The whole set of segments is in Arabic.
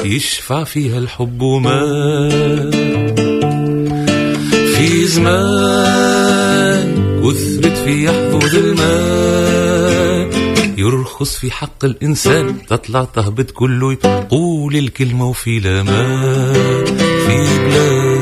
يشفع فيها الحب وما في زمان كثرت في حظوظ الماء يرخص في حق الإنسان تطلع تهبط كله يقول الكلمة وفي لما في بلاد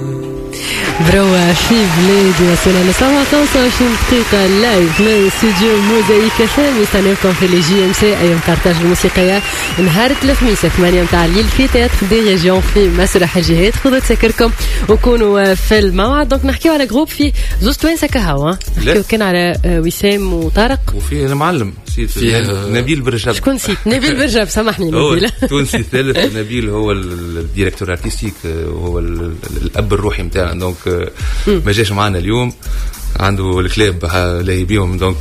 بروا في بلاد وصلنا لساعة 25 دقيقة لايف من استوديو موزايك سامي سنلقاكم في الجي ام سي أيام كارتاج الموسيقية نهار الخميس 8 متاع الليل في تياتر دي ريجيون في مسرح الجهات. خذوا تسكركم وكونوا في الموعد. دونك نحكيو على جروب في زوز توانسة كهوا نحكيو كان على وسام وطارق وفي المعلم فيه نبيل برجاب. شكون نسيت؟ نبيل برجاب سامحني نبيل تونسي الثالث. نبيل هو الديريكتور ارتستيك هو الاب الروحي نتاعنا دونك ما جاش معنا اليوم عنده الكلاب لاهي بيهم دونك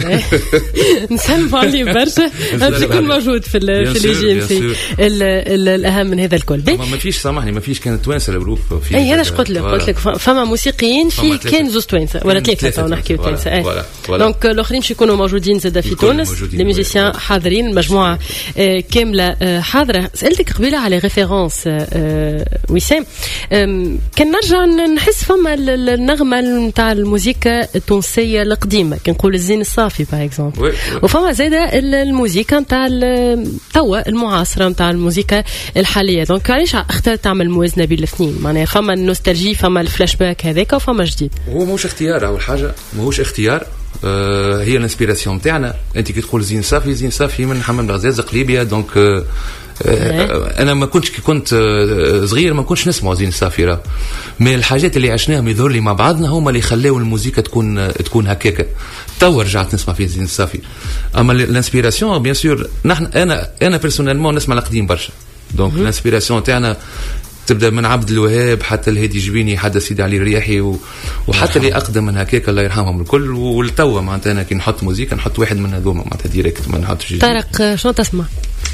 نسلم عليه برشا باش يكون موجود في الجي ام سي. الاهم من هذا الكل ما فيش سامحني ما فيش كانت توانسه الجروب في اي هذا قلت لك فما موسيقيين في كان زوز توانسه ولا ثلاثه نحكيو توانسه دونك الاخرين باش يكونوا موجودين زاد في تونس لي ميوزيسيان حاضرين المجموعه كامله حاضره. سالتك قبيله على ريفيرونس وسام كان نرجع نحس فما النغمه نتاع الموسيقى التونسيه القديمه كنقول الزين الصافي باغ اكزومبل وفما زاده الموسيقى نتاع توا المعاصره نتاع الموسيقى الحاليه. دونك علاش اخترت تعمل موازنه بين الاثنين؟ معناها فما النوستالجي فما الفلاش باك هذاك وفما جديد. هو ماهوش اختيار اول حاجه ماهوش اختيار هي الانسبيراسيون نتاعنا. انت كي تقول زين صافي من حمام الغزاز قليبيه دونك انا ما كنتش كي كنت صغير ما كنتش نسمع زين الصافي من الحاجات اللي عشناهم يظهر لي مع بعضنا هما اللي خلاو الموسيقى تكون هكاكا. تو رجعت نسمع في زين الصافي اما الانسبيراسيون بيان سور نحن انا بيرسونيلمون نسمع القديم برشا دونك الانسبيراسيون تاعنا تبدا من عبد الوهاب حتى الهادي جبيني حتى سيدي علي الرياحي وحتى اللي اقدم من هكاك الله يرحمهم الكل. والتوا معناتها انا كي نحط موسيقى نحط واحد من هذوما معناتها ديريكت ما نحطش. طارق شنو تسمع؟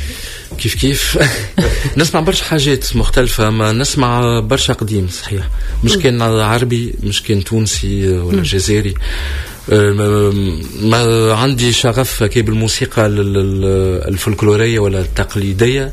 كيف نسمع برشا حاجات مختلفة ما نسمع برشا قديم صحيح مش كان عربي مش كان تونسي ولا جزائري. ما عندي شغف كي بالموسيقى الفلكلورية ولا التقليدية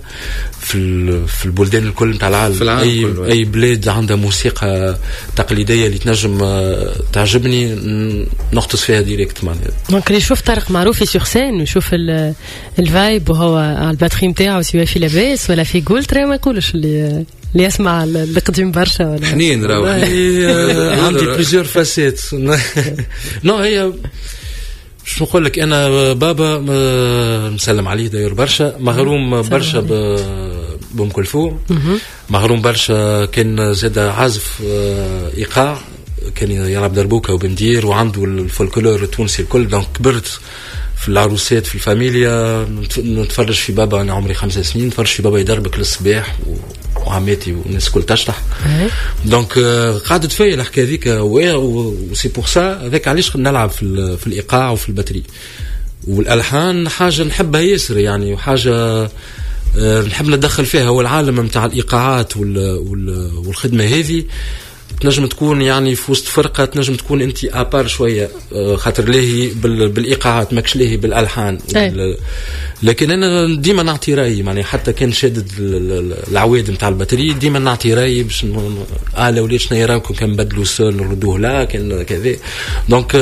في البلدان الكل نتاع العالم. أي بلاد عندها موسيقى تقليدية اللي تنجم تعجبني نغطس فيها ديريكت معناها. دونك اللي يشوف طارق معروف في سورسين ويشوف الفايب وهو على الباتري نتاعو سواء في لاباس ولا في قولترا ما يقولش اللي يسمع القديم برشا ولا حنين راهو عندي بليزيور فاسيت. نو هي مش نقول لك انا بابا مسلم عليه داير برشا مغروم برشا بأم كلثوم مغروم برشا كان زاد عازف ايقاع كان يلعب دربوكه وبندير وعنده الفولكلور التونسي الكل. دونك كبرت في العروسات في الفاميليا نتفرج في بابا انا عمري 5 سنين نتفرج في بابا يدربك للصباح وعماتي والناس كل تشطح دونك قعدت فيا الحكايه هذيك وسي بور سا هذاك علاش نلعب في الايقاع وفي الباتري والالحان حاجه نحبها ياسر يعني وحاجه نحب ندخل فيها هو العالم نتاع الايقاعات والخدمه هذه تنجم تكون يعني في وسط فرقه تنجم تكون انت ابار شويه خاطر لاهي بالايقاعات ماكش لاهي بالالحان لكن انا ديما نعطي رايي يعني حتى كان شادد العواد نتاع الباتري ديما نعطي رايي باش وليش شنو يراكم كان نبدلوا سول نردوه لا كان كذا دونك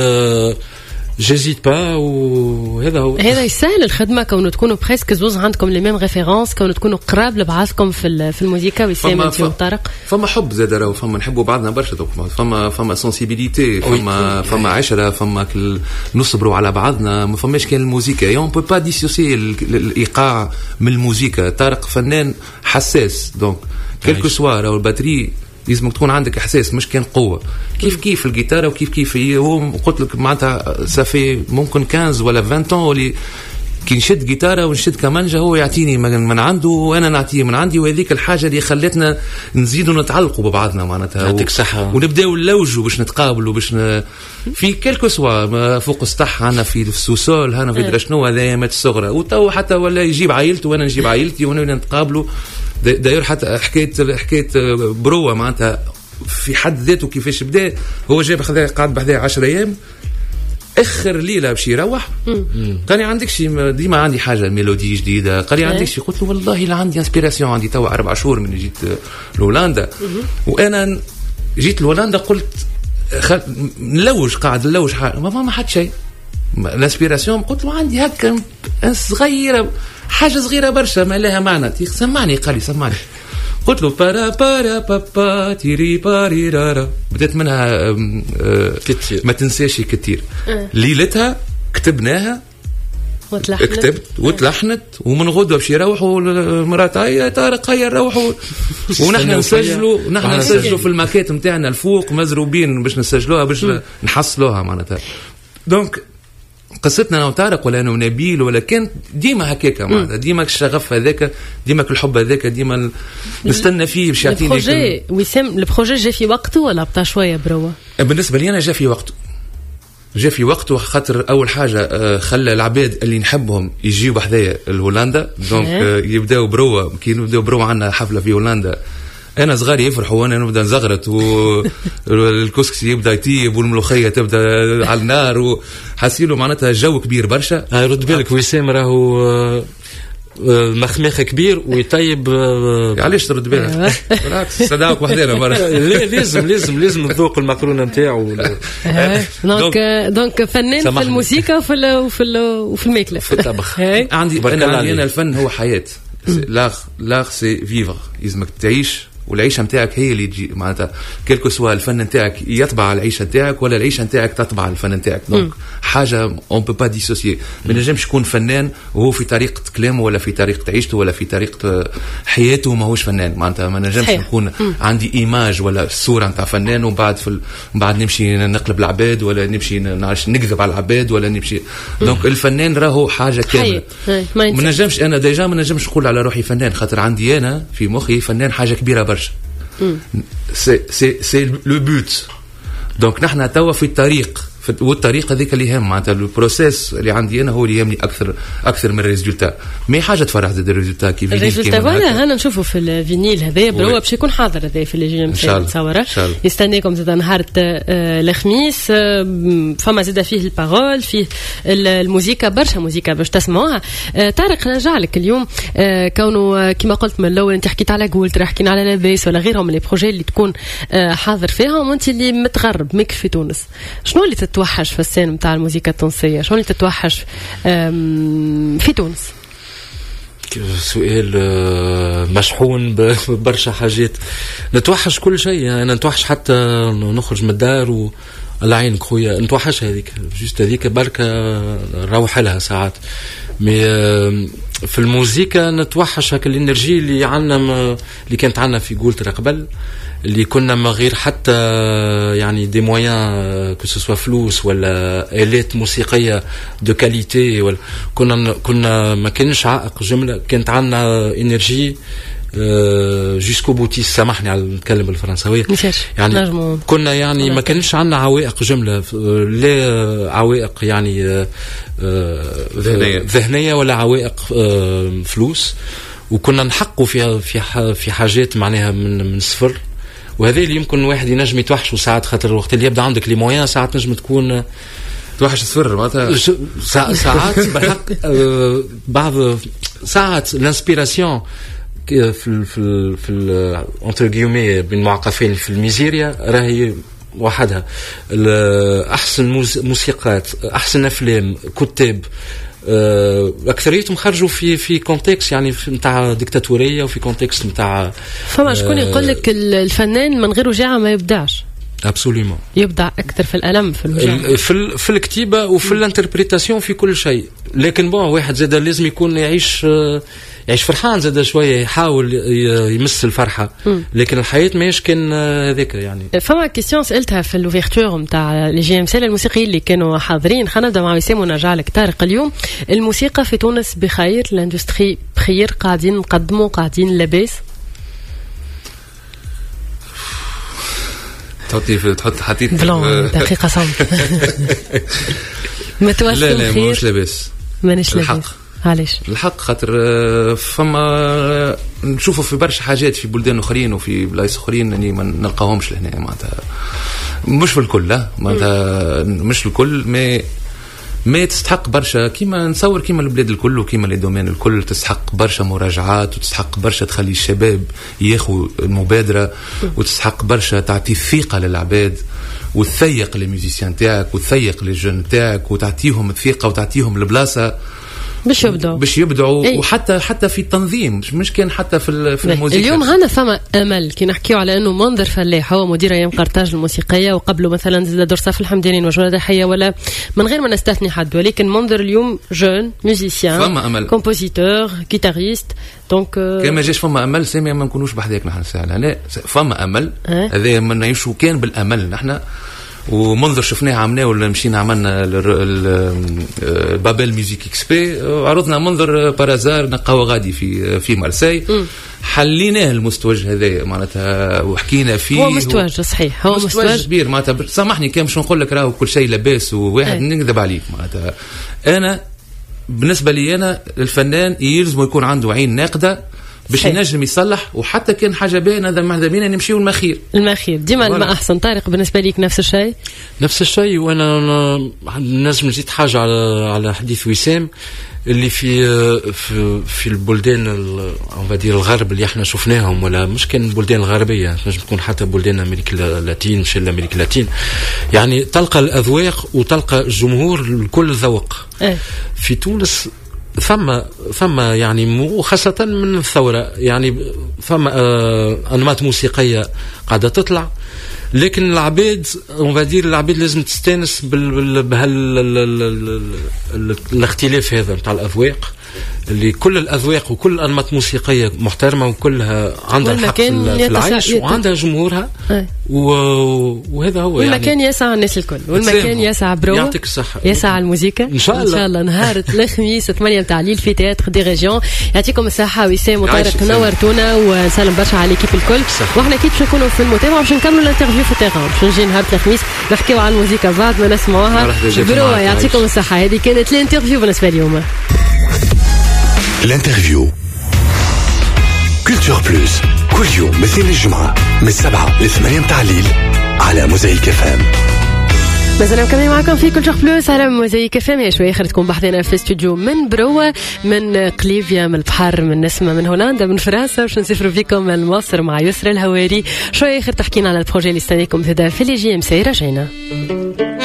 جيزيت با وهذا هو هذا يسهل الخدمه كونوا تكونوا بريسك زوز عندكم لي ميم ريفيرونس كونوا تكونوا قراب لبعضكم في الموسيقى وسام انت وطارق فما حب زاد راهو فما نحبوا بعضنا برشا فما سنسيبيليتي فما عشره فما نصبروا على بعضنا ما فماش كان الموسيقى اون بو با ديسوسي الايقاع من الموسيقى. طارق فنان حساس دونك كلكو سوا راهو الباتري لازمك تكون عندك احساس مش كان قوه كيف الجيتار وكيف هو قلت لك معناتها صافي ممكن 15 ولا 20 اللي كي نشد جيتاره ونشد كمانجا هو يعطيني من عنده وانا نعطيه من عندي وهذيك الحاجه اللي خلتنا نزيدوا نتعلقوا ببعضنا معناتها يعطيك صحه ونبداو نلوجوا باش نتقابلوا باش في كلكو سوا فوق السطح هنا في السوسول هنا في شنو هذا ايامات الصغرى وتو حتى ولا يجيب عائلته وانا نجيب عائلتي ونبدا نتقابلوا داير حتى حكايه بروه معناتها في حد ذاته كيفاش بدا هو جاب قعد بحذاه 10 ايام اخر ليله باش يروح قال لي عندك شي ديما عندي حاجه ميلودي جديده قال لي عندك شي قلت له والله لا عندي انسبيراسيون عندي توا 4 شهور من جيت لهولندا وانا جيت لهولندا قلت نلوج قاعد نلوج ما حد شيء الانسبيراسيون قلت له عندي هكا صغيره حاجه صغيره برشا ما لها معنى سمعني قال لي سمعني قلت له بارا بارا بابا تيري باري رارا بدأت منها كتير ما تنساش كتير ليلتها كتبناها كتبت وتلحنت ومن غدوه باش يروحوا المرات هاي طارق هيا نروحوا ونحن نسجلوا في الماكيت نتاعنا الفوق مزروبين باش نسجلوها باش نحصلوها معناتها دونك قصتنا انا وطارق ولا انا ونبيل ولا كانت ديما هكاكا معناتها ديما الشغف هذاك ديما الحب هذاك ديما نستنى فيه باش يعطيني البروجي وسام البروجي جا في وقته ولا بطا شويه بروا بالنسبه لي انا جا في وقته خاطر اول حاجه خلى العباد اللي نحبهم يجيوا بحذايا لهولندا دونك يبداو بروا كي نبداو بروا عندنا حفله في هولندا انا صغاري يفرحوا وانا نبدا نزغرت والكسكسي يبدا يطيب والملوخيه تبدا على النار وحاسيلو معناتها جو كبير برشا. رد بالك وسام راهو مخمخ كبير ويطيب علاش ترد بالك بالعكس صداق وحدنا مره لازم نذوق المكرونه نتاعو دونك فنان في الموسيقى وفي الماكله في الطبخ عندي انا الفن هو حياه لاغ سي فيفر لازمك تعيش والعيشه نتاعك هي اللي تجي معناتها كلكو سوا الفن نتاعك يطبع على العيشه نتاعك ولا العيشه نتاعك تطبع على الفن نتاعك دونك حاجه اون بو با ديسوسيي ما نجمش يكون فنان وهو في طريقه كلامه ولا في طريقه عيشته ولا في طريقه حياته ماهوش فنان معناتها ما نجمش نكون عندي ايماج ولا صوره نتاع فنان وبعد بعد نمشي نقلب العباد ولا نمشي نكذب على العباد ولا نمشي دونك الفنان راهو حاجه كامله ما نجمش انا ديجا ما نجمش نقول على روحي فنان خاطر عندي انا في مخي فنان حاجه كبيره برشا سي لو بوت دونك نحن توا في الطريق والطريقه هذيك اللي يهم معناتها البروسيس اللي عندي انا هو اللي يهمني اكثر من الريزولتا مي حاجه تفرح زاد الريزولتا كيف الريزولتا فوالا هنا نشوفوا في الفينيل هذايا بروا باش يكون حاضر هذايا في اللي جاي نتصوره يستناكم زاد نهار الخميس فما زاد فيه البارول فيه الموسيقى برشا موسيقى باش تسمعوها. طارق نرجع لك اليوم كونه كما قلت من الاول انت حكيت على قولت حكينا على لاباس ولا غيرهم من لي بروجي اللي تكون حاضر فيهم وانت اللي متغرب ماك في تونس شنو اللي تتوحش في السين متاع الموسيقى التونسية شو اللي تتوحش في تونس؟ سؤال مشحون ببرشا حاجات نتوحش كل شيء يعني أنا نتوحش حتى نخرج من الدار الله يعينك خويا نتوحش هذيك جوست هذيك بركة نروح لها ساعات مي في الموسيقى نتوحش هك الانرجي اللي عنا اللي كانت عنا في قولت قبل اللي كنا ما غير حتى يعني دي مويان كو سوسوا فلوس ولا آلات موسيقيه دو كاليتي ولا كنا ما كانش عائق جمله كانت عندنا انرجي جوسكو بوتيس سامحني على نتكلم بالفرنساويه يعني كنا يعني ما كانش عندنا عوائق جمله لا عوائق يعني ذهنيه ولا عوائق فلوس وكنا نحقوا في حاجات معناها من الصفر وهذا اللي يمكن واحد ينجم يتوحش ساعات خاطر الوقت اللي يبدا عندك لي مويان ساعات نجم تكون توحش الصفر معناتها ساعات بالحق بعض ساعات الانسبيراسيون في انتر غيومي بين معقفين في الميزيريا راهي وحدها احسن موسيقات احسن افلام كتاب اكثريتهم خرجوا في كونتكست يعني نتاع ديكتاتوريه وفي كونتكست نتاع فما شكون يقول لك الفنان من غير وجاعه ما يبدعش ابسوليومون يبدع اكثر في الالم في الوجع في الكتيبه وفي الانتربريتاسيون في كل شيء لكن بون واحد زاد لازم يكون يعيش فرحان زاد شويه يحاول يمس الفرحه لكن الحياه ماهيش كان هذاك يعني فما كيستيون سالتها في الاوفيرتور نتاع لي جي ام سي الموسيقيين اللي كانوا حاضرين خلينا نبدا مع وسام ونرجع لك طارق اليوم الموسيقى في تونس بخير الاندستري بخير قاعدين نقدموا قاعدين لاباس تحط حطيت دقيقه صمت متواصل لا مش لاباس مانيش لاباس علاش الحق خاطر فما نشوفوا في برشا حاجات في بلدان اخرين وفي بلايص اخرين اني ما نلقاهمش لهنا معناتها مش في الكل لا معناتها مش الكل مي ما تستحق برشا كيما نصور كيما البلاد الكل وكيما لي دومين الكل تستحق برشا مراجعات وتستحق برشا تخلي الشباب ياخذوا المبادرة وتستحق برشا تعطي الثقة للعباد وتثيق لي ميوزيسيان تاعك وتثيق لي جون تاعك وتعطيهم الثقة وتعطيهم البلاصة باش يبدعوا وحتى في التنظيم مش كان حتى في الموسيقى. اليوم هنا فما امل كي نحكيو على انه منذر فلاح هو مدير ايام قرطاج الموسيقيه وقبله مثلا زيد درصاف الحمداني وجوله تحيه ولا من غير ما نستثني حد ولكن منذر اليوم جون ميوزيسيان كومبوزيتور جيتاريست دونك كان ما جاش فما امل سامي ما نكونوش بحذاك نحن ساعه لا فما امل هذا ما نعيشوا كان بالامل نحن ومنظر شفناه عملناه ولا مشينا عملنا بابل ميوزيك اكسبي عرضنا منظر بارازار نقاوة غادي في مارسي حليناه المستوج هذا معناتها وحكينا فيه هو مستوج صحيح هو مستوج كبير معناتها سامحني كان مش نقول لك راهو كل شيء لاباس وواحد نكذب عليك معناتها انا بالنسبه لي انا الفنان يلزم يكون عنده عين ناقده باش ينجم يصلح وحتى كان حاجه باينه هذا ماذا بينا نمشيو المخير ديما ما احسن. طارق بالنسبه ليك نفس الشيء وانا نجم نزيد حاجه على حديث وسام اللي في البلدان الغرب اللي احنا شفناهم ولا مش كان البلدان الغربيه نجم تكون حتى بلدان امريكا اللاتين مش امريكا اللاتين يعني تلقى الاذواق وتلقى الجمهور الكل ذوق في تونس ثم يعني وخاصة من الثورة يعني ثم أنماط موسيقية قاعدة تطلع لكن العباد العباد لازم تستانس الاختلاف هذا متاع الأذواق اللي كل الأذواق وكل الأنماط موسيقية محترمة وكلها عندها الحق في العيش وعندها جمهورها وهذا هو والمكان يعني يسعى الناس الكل والمكان يسعى برو يعطيك الصحة يسعى الموسيقى إن شاء الله نهار الخميس 8 متاع الليل في تياتر دي ريجيون. يعطيكم الصحة وسام وطارق نورتونا وسلام برشا على ليكيب الكل واحنا كي باش نكونوا في المتابعة باش نكملوا الانترفيو في التيران باش نجي نهار الخميس نحكيو على الموسيقى بعد ما نسمعوها برو. يعطيكم الصحة هذه كانت الانترفيو بالنسبة اليوم. الانترفيو كولتور بلوس كل يوم مثل الجمعة من 7 ل 8 متاع الليل على موزايك FM. مازال مكملين معكم في كولتور بلوس على موزايك FM. يا شوي خرجتكم بحثنا في الاستوديو من بروة من قليفيا من البحر من نسمة من هولندا من فرنسا باش نسافروا فيكم من مصر مع يسرى الهواري. شوي خير تحكينا على البروجي اللي استنيكم في لي جي ام سي. رجعنا